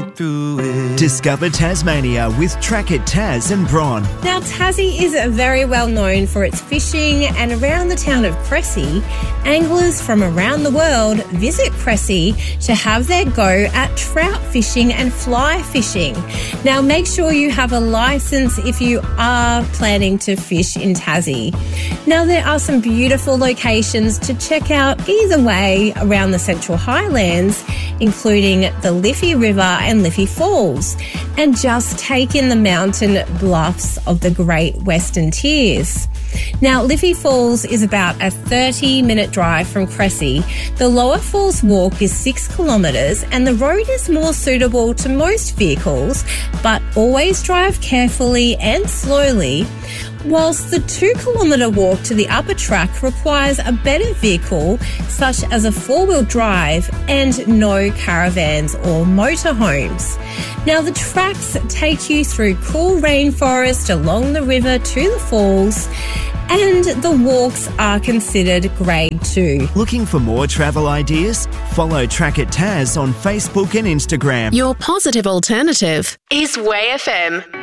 through it. Discover Tasmania with Track It Tas and Bron. Now, Tassie is very well known for its fishing, and around the town of Cressy, anglers from around the world visit Cressy to have their go at trout fishing and fly fishing. Now, make sure you have a licence if you are planning to fish in Tassie. Now, there are some beautiful locations to check out either way around the Central Highlands, including the Liffey River and Liffey Falls, and just take in the mountain bluffs of the Great Western Tiers. Now, Liffey Falls is about a 30-minute drive from Cressy. The Lower Falls Walk is 6 kilometres and the road is more suitable to most vehicles, but always drive carefully and slowly, whilst the 2-kilometre walk to the upper track requires a better vehicle, such as a 4-wheel drive, and no caravans or motorhomes. Now, the tracks take you through cool rainforest along the river to the falls, and the walks are considered Grade 2. Looking for more travel ideas? Follow Track It Tas on Facebook and Instagram. Your positive alternative is Way FM.